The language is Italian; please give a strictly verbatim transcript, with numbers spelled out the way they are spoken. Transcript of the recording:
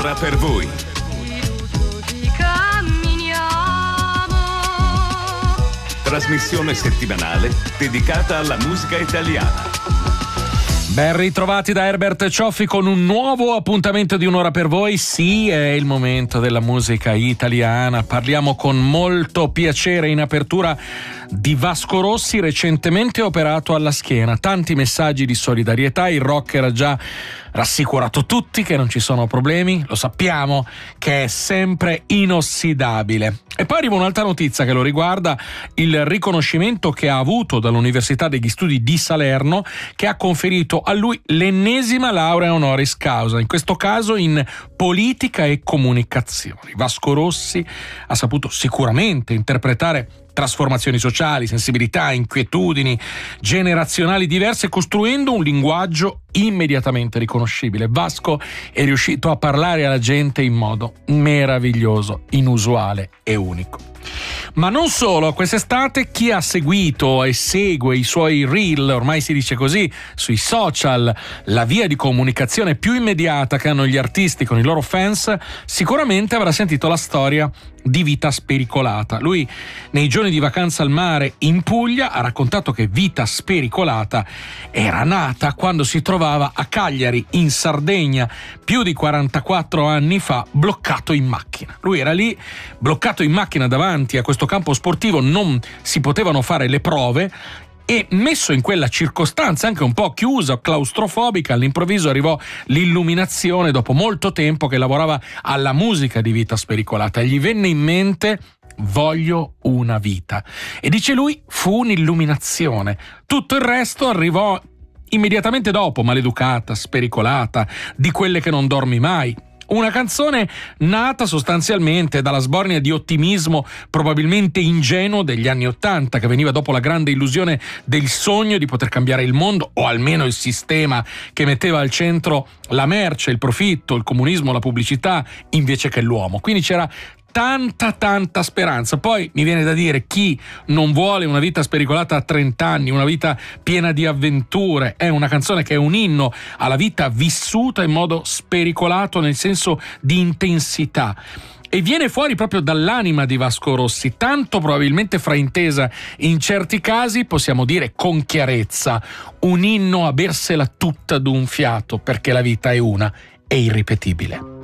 un'ora per voi. Trasmissione settimanale dedicata alla musica italiana. Ben ritrovati da Herbert Cioffi con un nuovo appuntamento di un'ora per voi. Sì, è il momento della musica italiana. Parliamo con molto piacere in apertura di Vasco Rossi, recentemente operato alla schiena. Tanti messaggi di solidarietà, il rocker ha già rassicurato tutti che non ci sono problemi, lo sappiamo che è sempre inossidabile. E poi arriva un'altra notizia che lo riguarda, il riconoscimento che ha avuto dall'Università degli Studi di Salerno, che ha conferito a lui l'ennesima laurea honoris causa, in questo caso in politica e comunicazioni. Vasco Rossi ha saputo sicuramente interpretare trasformazioni sociali, sensibilità, inquietudini generazionali diverse, costruendo un linguaggio immediatamente riconoscibile. Vasco è riuscito a parlare alla gente in modo meraviglioso, inusuale e unico. Ma non solo, quest'estate chi ha seguito e segue i suoi reel, ormai si dice così, sui social, la via di comunicazione più immediata che hanno gli artisti con i loro fans, sicuramente avrà sentito la storia di Vita Spericolata. Lui, nei giorni di vacanza al mare in Puglia, ha raccontato che Vita Spericolata era nata quando si trovava a Cagliari, in Sardegna, più di quarantaquattro anni fa, bloccato in macchina. Lui era lì, bloccato in macchina davanti a questo campo sportivo, non si potevano fare le prove, e messo in quella circostanza anche un po' chiusa, claustrofobica, all'improvviso arrivò l'illuminazione dopo molto tempo che lavorava alla musica di Vita Spericolata e gli venne in mente: voglio una vita. E dice lui, fu un'illuminazione. Tutto il resto arrivò immediatamente dopo, Maleducata, Spericolata, Di quelle che non dormi mai. Una canzone nata sostanzialmente dalla sbornia di ottimismo probabilmente ingenuo degli anni Ottanta, che veniva dopo la grande illusione del sogno di poter cambiare il mondo, o almeno il sistema che metteva al centro la merce, il profitto, il comunismo, la pubblicità, invece che l'uomo. Quindi c'era tanta tanta speranza. Poi mi viene da dire, chi non vuole una vita spericolata a trenta anni, una vita piena di avventure? È una canzone che è un inno alla vita vissuta in modo spericolato, nel senso di intensità, e viene fuori proprio dall'anima di Vasco Rossi, tanto probabilmente fraintesa in certi casi, possiamo dire con chiarezza, un inno a bersela tutta d'un fiato, perché la vita è una e irripetibile.